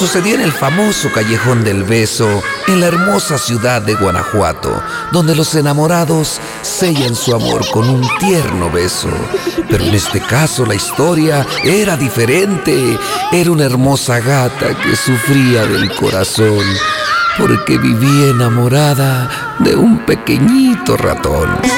sucedía en el famoso Callejón del Beso, en la hermosa ciudad de Guanajuato, donde los enamorados sellan su amor con un tierno beso. Pero en este caso la historia era diferente. Era una hermosa gata que sufría del corazón, porque vivía enamorada de un pequeñito ratón.